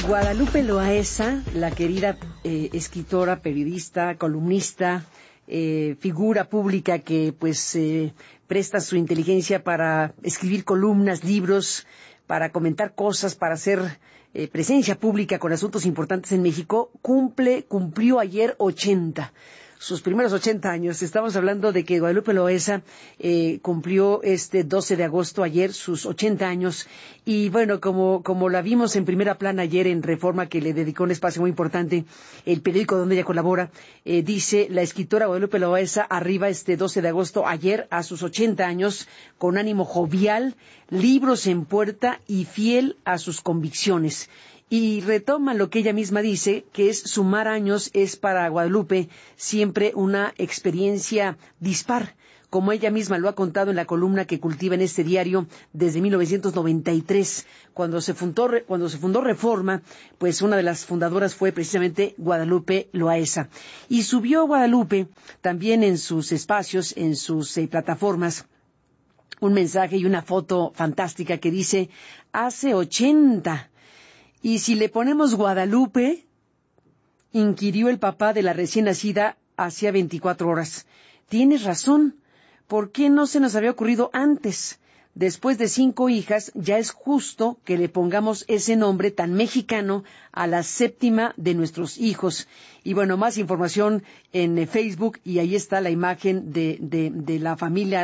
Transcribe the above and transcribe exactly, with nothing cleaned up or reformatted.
Guadalupe Loaesa, la querida eh, escritora, periodista, columnista, eh, figura pública que pues eh, presta su inteligencia para escribir columnas, libros, para comentar cosas, para hacer eh, presencia pública con asuntos importantes en México, cumple, cumplió ayer ochenta. Sus primeros ochenta años. Estamos hablando de que Guadalupe Loaesa eh, cumplió este doce de agosto ayer sus ochenta años y bueno, como como la vimos en primera plana ayer en Reforma, que le dedicó un espacio muy importante, el periódico donde ella colabora, eh, dice la escritora Guadalupe Loaesa arriba este doce de agosto ayer a sus ochenta años con ánimo jovial, libros en puerta y fiel a sus convicciones. Y retoma lo que ella misma dice, que es sumar años es para Guadalupe siempre una experiencia dispar, como ella misma lo ha contado en la columna que cultiva en este diario desde mil novecientos noventa y tres, cuando se fundó, cuando se fundó Reforma, pues una de las fundadoras fue precisamente Guadalupe Loaesa. Y subió Guadalupe también en sus espacios, en sus eh, plataformas, un mensaje y una foto fantástica que dice, hace ochenta. Y si le ponemos Guadalupe, inquirió el papá de la recién nacida hacía veinticuatro horas. Tienes razón. ¿Por qué no se nos había ocurrido antes? Después de cinco hijas, ya es justo que le pongamos ese nombre tan mexicano a la séptima de nuestros hijos. Y bueno, más información en Facebook, y ahí está la imagen de, de, de la familia